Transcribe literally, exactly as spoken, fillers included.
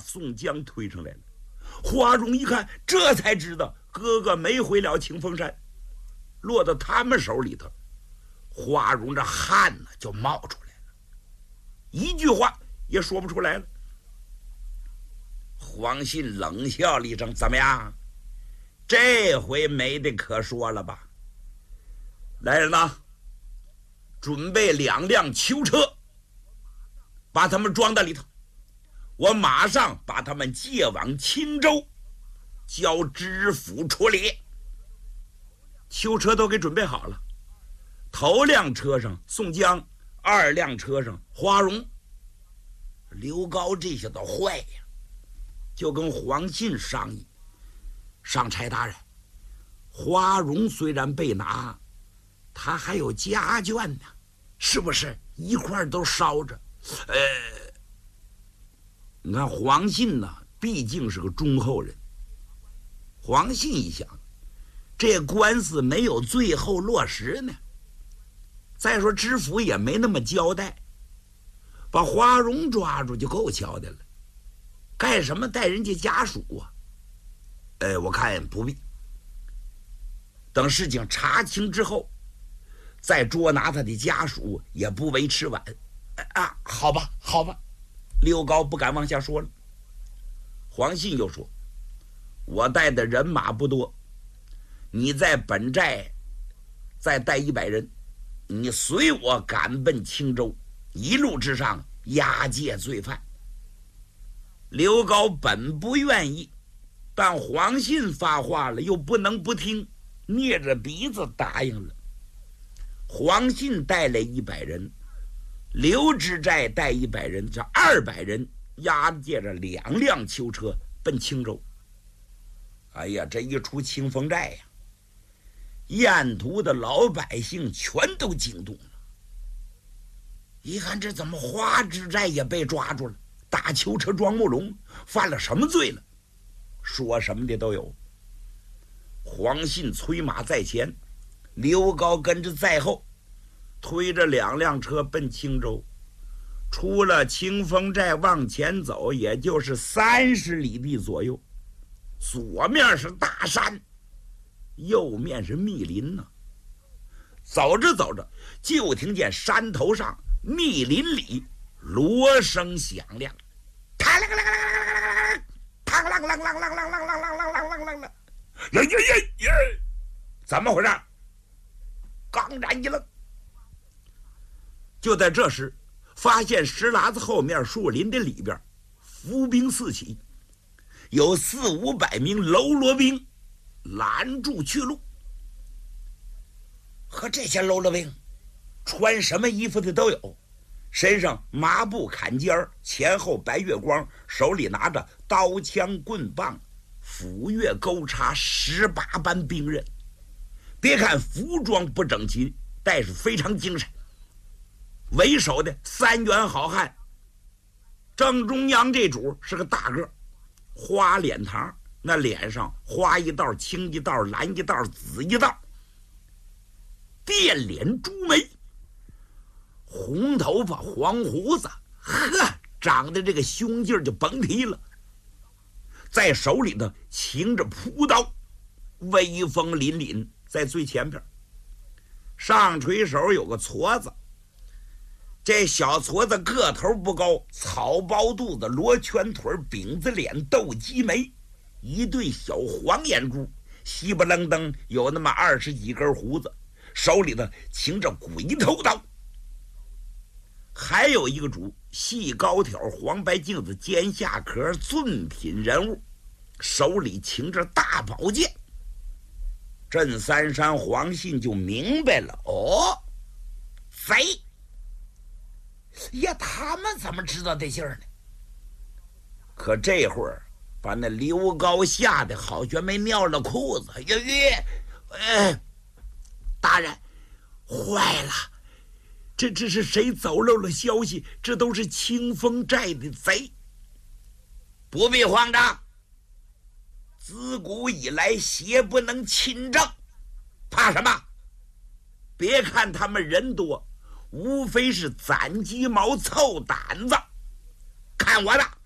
宋江推上来了。花荣一看，这才知道哥哥没回了清风山，落到他们手里头。花荣这汗呢就冒出来了，一句话也说不出来了。黄信冷笑了一声：“怎么样？这回没得可说了吧？来人呐，准备两辆囚车，把他们装到里头，我马上把他们借往青州，交知府处理。”囚车都给准备好了，头辆车上宋江，二辆车上花荣。刘高这下子坏呀，就跟黄信商议：“上差大人，花荣虽然被拿，他还有家眷呢，是不是一块都烧着？”呃，你看黄信呢，毕竟是个忠厚人。黄信一想，这官司没有最后落实呢，再说知府也没那么交代，把花荣抓住就够瞧的了，干什么带人家家属啊？呃，我看不必，等事情查清之后，再捉拿他的家属也不为迟晚。啊，好吧，好吧。刘高不敢往下说了。黄信又说：“我带的人马不多，你在本寨再带一百人，你随我赶奔青州，一路之上押解罪犯。”刘高本不愿意，但黄信发话了，又不能不听，捏着鼻子答应了。黄信带来一百人，刘知寨带一百人，这二百人押解着两辆囚车奔青州。哎呀，这一出清风寨呀，沿途的老百姓全都惊动了。一看这怎么花知寨也被抓住了，打囚车庄木龙犯了什么罪了？说什么的都有。黄信催马在前，刘高跟着在后，推着两辆车奔青州。出了清风寨往前走，也就是三十里地左右，左面是大山，右面是密林呢、啊。走着走着，就听见山头上密林里锣声响亮，啪啦啦啦啦啦啦，啪啦啦啦啦啦啦啦啦啦啦啦啦啦，耶耶耶耶！怎么回事？刚然一愣，就在这时，发现石喇子后面树林的里边，伏兵四起，有四五百名喽啰兵拦住去路。和这些喽啰兵穿什么衣服的都有，身上麻布坎肩，前后白月光，手里拿着刀枪棍棒，斧钺钩叉十八般兵刃。别看服装不整齐，但是非常精神。为首的三员好汉，正中央这主是个大个，花脸膛，那脸上花一道青一道蓝一道紫一道，电脸朱眉，红头发黄胡子，呵，长得这个胸劲就甭提了。在手里头擎着朴刀，威风凛凛，在最前边。上垂手有个矬子，这小矬子个头不高，草包肚子，罗圈腿，饼子脸，斗鸡眉，一对小黄眼珠，稀不楞登有那么二十几根胡子，手里头擎着鬼头刀。还有一个主，细高挑，黄白镜子，尖下壳，俊品人物，手里擎着大宝剑。镇三山黄信就明白了，哦，贼呀，他们怎么知道这信儿呢？可这会儿把那刘高吓得好像没尿了裤子。呀呀，哎，大人，坏了，这这是谁走漏了消息？这都是清风寨的贼。不必慌张，自古以来邪不能侵正，怕什么？别看他们人多，无非是攒鸡毛凑胆子，看我的！